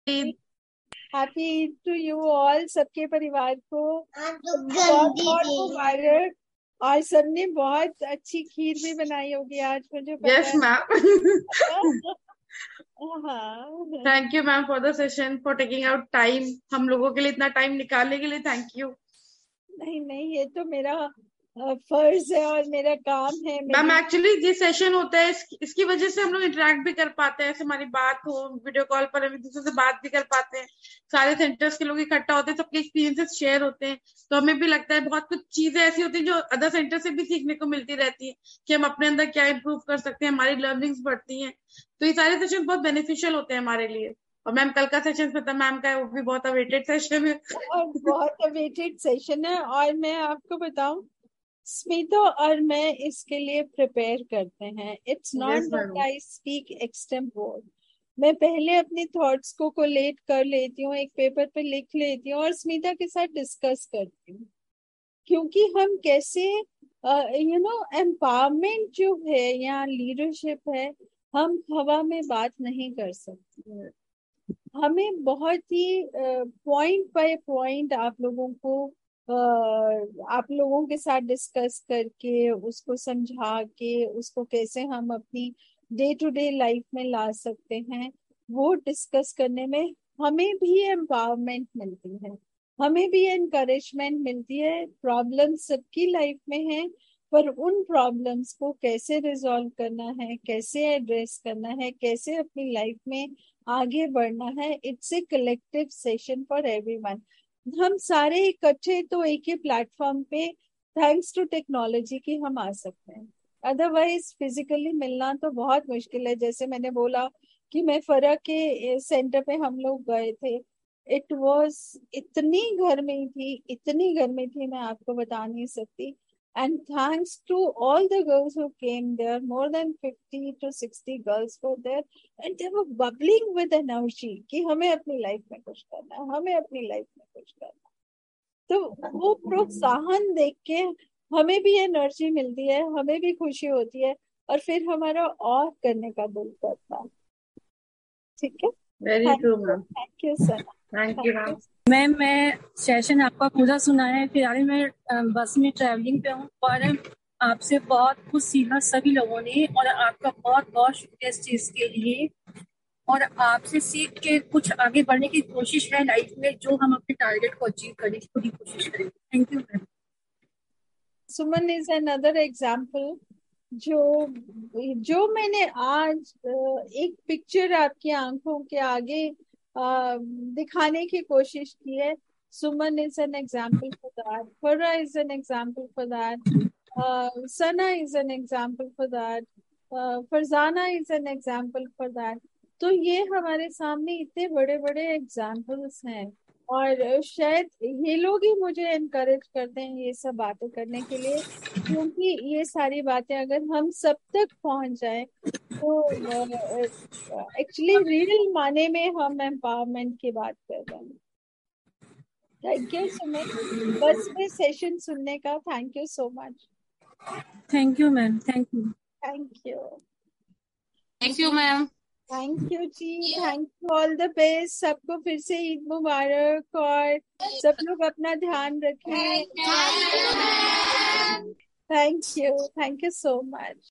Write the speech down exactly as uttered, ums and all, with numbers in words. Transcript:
Happy Eid to you all, सबके परिवार को बहुत बहुत मुबारक। और सबने बहुत अच्छी खीर भी बनाई होगी आज, मुझे पता यस है। मैम। हाँ, thank you ma'am for the session, for taking out time, हम लोगों के लिए इतना टाइम निकालने के लिए थैंक यू। नहीं नहीं, ये तो मेरा अ, फर्ज है और मेरा काम है, मैम मेरी। एक्चुअली ये सेशन होता है इस, इसकी वजह से हम लोग इंटरेक्ट भी कर पाते हैं, ऐसे हमारी बात हो वीडियो कॉल पर, हम एक दूसरे से बात भी कर पाते हैं, सारे सेंटर्स के लोग इकट्ठा होते हैं, सबके एक्सपीरियंसेस शेयर होते हैं, तो हमें भी लगता है बहुत कुछ चीजें ऐसी होती हैं जो अदर सेंटर से भी सीखने को मिलती रहती है कि हम अपने अंदर क्या इंप्रूव कर सकते हैं, हमारी लर्निंग्स बढ़ती हैं। तो ये सारे सेशन बहुत बेनिफिशियल होते हैं हमारे लिए। और मैम कल का सेशन पता मैम का है, वो भी बहुत अवेटेड सेशन है। और बहुत अवेटेड सेशन है, और मैं आपको बताऊं, स्मिता और मैं इसके लिए प्रिपेयर करते हैं। It's not yes that ma'am. I speak extempore. मैं पहले अपनी थॉट्स को कोलेट कर लेती हूँ, एक पेपर पे लिख लेती हूँ और स्मिता के साथ डिस्कस करती हूँ। क्योंकि हम कैसे, यू नो, एम्पावरमेंट जो है या लीडरशिप है, हम हवा में बात नहीं कर सकते। हमें बहुत ही पॉइंट बाय पॉइंट आप लोगों को, अ, आप लोगों के साथ डिस्कस करके, उसको समझा के, उसको कैसे हम अपनी डे टू डे लाइफ में ला सकते हैं, वो डिस्कस करने में हमें भी एम्पावरमेंट मिलती है, हमें भी एनकरेजमेंट मिलती है। प्रॉब्लम सबकी लाइफ में है, पर उन प्रॉब्लम्स को कैसे रिजॉल्व करना है, कैसे एड्रेस करना है, कैसे अपनी लाइफ में आगे बढ़ना है, it's a collective session for everyone. हम सारे इकट्ठे तो एक ही प्लेटफॉर्म पे, थैंक्स टू टेक्नोलॉजी की, हम आ सकते हैं। अदरवाइज फिजिकली मिलना तो बहुत मुश्किल है। जैसे मैंने बोला कि मैं फरा के सेंटर पे हम लोग गए थे, इट वाज, इतनी गर्मी थी, इतनी गर्मी थी, मैं आपको बता नहीं सकती। And thanks to all the girls who came there, more than fifty to sixty girls were there, and they were bubbling with energy कि हमें अपनी लाइफ में कुछ करना है, हमें अपनी लाइफ में कुछ करना है। तो वो प्रोत्साहन देख के हमें भी एनर्जी मिलती है, हमें भी खुशी होती है, और फिर हमारा और करने का दिल करता है। ठीक है। Very thank true you, ma'am. Thank you sir. Thank you thank you. Ma'am. Ma'am मैं सेशन आपका पूरा सुना है, फिलहाल मैं अ, बस में ट्रैवलिंग पे हूँ, और आपसे बहुत कुछ सीखा सभी लोगों ने, और आपका बहुत बहुत शुक्रिया इस चीज के लिए। और आपसे सीख के कुछ आगे बढ़ने की कोशिश है लाइफ में, जो हम अपने टारगेट को अचीव करने की पूरी कोशिश करेंगे। Thank you ma'am. Suman is another example, जो जो मैंने आज अ, एक पिक्चर आपकी आंखों के आगे अ, दिखाने की कोशिश की है। सुमन is an example for that, फरा is an example for that, Sana is an example for that, Farzana is an example for that. तो ये हमारे सामने इतने बड़े बड़े एग्जाम्पल्स हैं, और शायद ये लोग ही मुझे एनकरेज करते हैं ये सब बातें करने के लिए। क्योंकि ये सारी बातें अगर हम सब तक पहुंच जाए, तो एक्चुअली रियल माने में हम एम्पावरमेंट की बात कर रहे हैं। थैंक यू सुमन, बस में सेशन सुनने का, thank you so much. Thank you ma'am. Thank you. Thank you. Thank you ma'am. Thank you ji, thank you, all the best सबको, फिर से ईद मुबारक, और सब लोग अपना ध्यान रखें। Thank you, thank you so much.